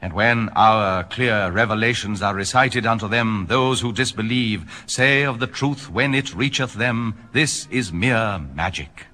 And when our clear revelations are recited unto them, those who disbelieve say of the truth when it reacheth them, this is mere magic.